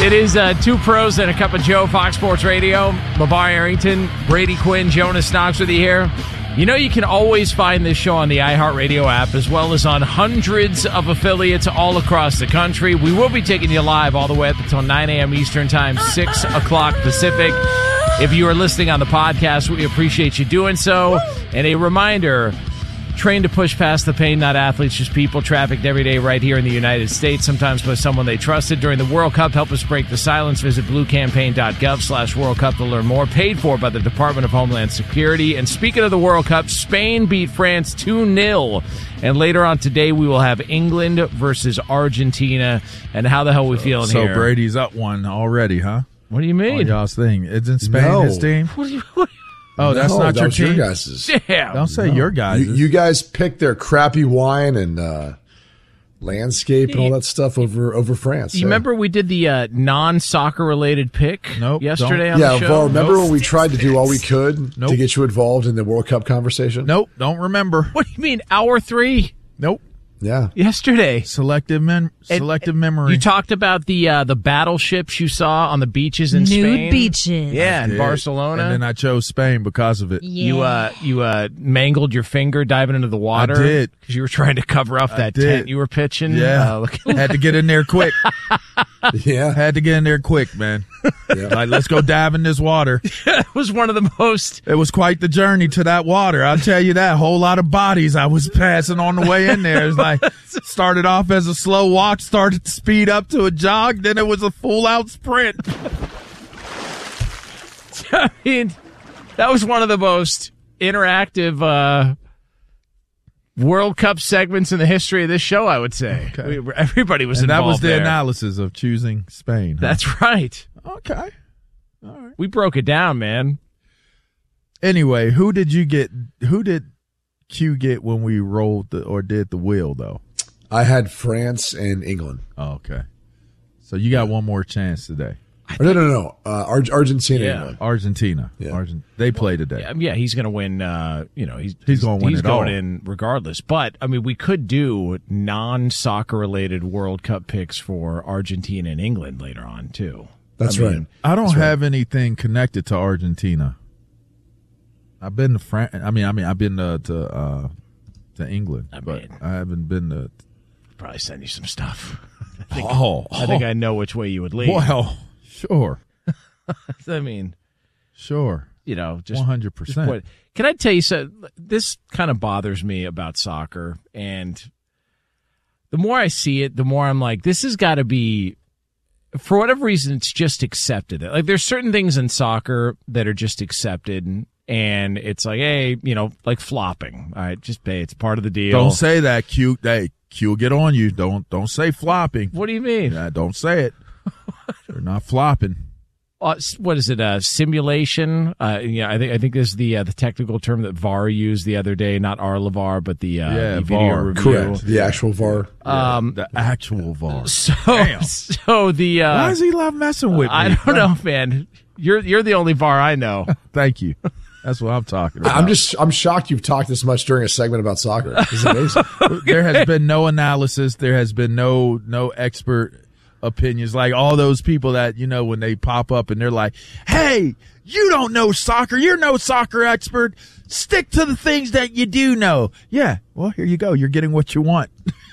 It is Two Pros and a Cup of Joe, Fox Sports Radio. LeVar Arrington, Brady Quinn, Jonas Knox with you here. You know you can always find this show on the iHeartRadio app as well as on hundreds of affiliates all across the country. We will be taking you live all the way up until 9 a.m. Eastern Time, 6 o'clock Pacific. If you are listening on the podcast, we appreciate you doing so. And a reminder, trained to push past the pain, not athletes, just people trafficked every day right here in the United States, sometimes by someone they trusted. During the World Cup, help us break the silence. Visit bluecampaign.gov/World Cup to learn more. Paid for by the Department of Homeland Security. And speaking of the World Cup, Spain beat France 2-0. And later on today, we will have England versus Argentina. And how the hell are we feeling here? So Brady's up one already, huh? What do you mean? On y'all's thing. Isn't Spain his team? Oh, that's not your team? Your guys'. Damn. Don't say your guys'. You guys picked their crappy wine and landscape and all that stuff over France. You remember we did the non-soccer related pick yesterday on the show? Well, remember when we tried to do all we could to get you involved in the World Cup conversation? Nope, don't remember. What do you mean, hour 3? Nope. Yeah. Yesterday. Selective memory. You talked about the battleships you saw on the beaches in Spain. Nude beaches. Yeah, in Barcelona. And then I chose Spain because of it. Yeah. You mangled your finger diving into the water. I did. Because you were trying to cover up that tent you were pitching. Yeah. Had to get in there quick. Yeah. Had to get in there quick, man. Yeah. Like, let's go dive in this water. It was one of the most... It was quite the journey to that water. I'll tell you that. Whole lot of bodies I was passing on the way in there. It's like, started off as a slow walk, started to speed up to a jog, then it was a full-out sprint. I mean, that was one of the most interactive World Cup segments in the history of this show, I would say. Okay. Everybody was and involved. That was the there. analysis of choosing Spain. Huh? That's right. Okay. All right. We broke it down, man. Anyway, who did Q get when we rolled did the wheel, though? I had France and England. Oh, okay. So you got one more chance today. No. Argentina. England. Argentina. Yeah. They play today. Yeah, he's going to win. He's going to win. He's it going all. in regardless. But I mean, we could do non-soccer related World Cup picks for Argentina and England later on too. That's right. I don't have anything connected to Argentina. I've been to France. I've been to England, but I haven't been to. Probably send you some stuff. I think I know which way you would lean. Well, sure. I mean, sure. Just 100%. Can I tell you something? This kind of bothers me about soccer, and the more I see it, the more I'm like, this has got to be. For whatever reason, it's just accepted. Like, there's certain things in soccer that are just accepted, and it's like, hey, like flopping. All right, just pay. It's part of the deal. Don't say that, Q. Hey, Q will get on you. Don't say flopping. What do you mean? Don't say it. You're not flopping. What is it? Simulation? I think this is the technical term that VAR used the other day. Not our LeVar, but the video VAR. review. Correct. The actual VAR. The actual VAR. So the why does he love messing with me? I don't know, man. You're the only VAR I know. Thank you. That's what I'm talking about. I'm shocked you've talked this much during a segment about soccer. This is amazing. There has been no analysis. There has been no expert opinions. Like all those people that, when they pop up and they're like, hey, you don't know soccer. You're no soccer expert. Stick to the things that you do know. Yeah. Well, here you go. You're getting what you want.